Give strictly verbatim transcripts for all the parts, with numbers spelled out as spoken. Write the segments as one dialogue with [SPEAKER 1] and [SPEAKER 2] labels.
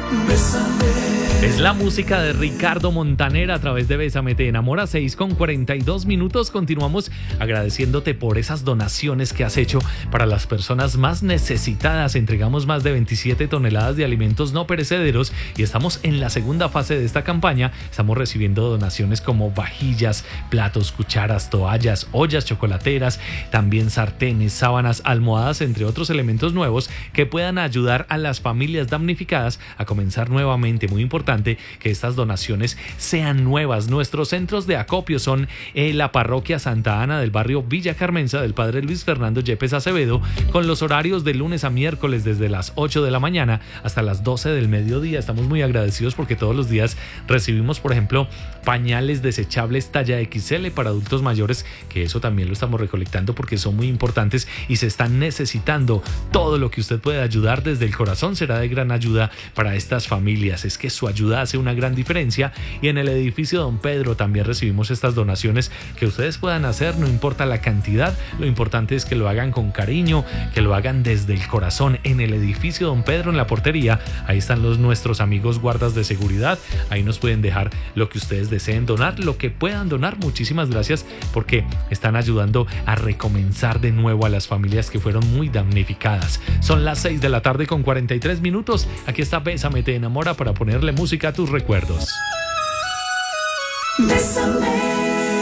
[SPEAKER 1] Es la música de Ricardo Montaner a través de Bésame Te Enamora. Seis con cuarenta y dos minutos. Continuamos agradeciéndote por esas donaciones que has hecho para las personas más necesitadas. Entregamos más de veintisiete toneladas de alimentos no perecederos y estamos en la segunda fase de esta campaña. Estamos recibiendo donaciones como vajillas, platos, cucharas, toallas, ollas chocolateras, también sartenes, sábanas, almohadas, entre otros elementos nuevos que puedan ayudar a las familias damnificadas a comenzar nuevamente. Muy importante que estas donaciones sean nuevas. Nuestros centros de acopio son eh, la parroquia Santa Ana del barrio Villa Carmenza del padre Luis Fernando Yepes Acevedo, con los horarios de lunes a miércoles desde las ocho de la mañana hasta las doce del mediodía. Estamos muy agradecidos porque todos los días recibimos, por ejemplo, pañales desechables talla equis ele para adultos mayores, que eso también lo estamos recolectando porque son muy importantes y se están necesitando. Todo lo que usted pueda ayudar desde el corazón será de gran ayuda para estas familias. Es que su ayuda hace una gran diferencia. Y en el edificio Don Pedro también recibimos estas donaciones que ustedes puedan hacer, no importa la cantidad, lo importante es que lo hagan con cariño, que lo hagan desde el corazón. En el edificio Don Pedro, en la portería, ahí están los nuestros amigos guardas de seguridad. Ahí nos pueden dejar lo que ustedes deseen donar, lo que puedan donar. Muchísimas gracias porque están ayudando a recomenzar de nuevo a las familias que fueron muy damnificadas. Son las seis de la tarde con cuarenta y tres minutos. Aquí está Bésame Te Enamora para ponerle música a tus recuerdos. Bésame.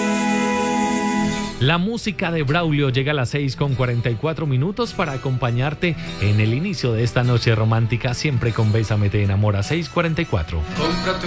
[SPEAKER 1] La música de Braulio llega a las seis con cuarenta y cuatro minutos para acompañarte en el inicio de esta noche romántica, siempre con Bésame Te Enamora. Seis cuarenta y cuatro.
[SPEAKER 2] Cómprate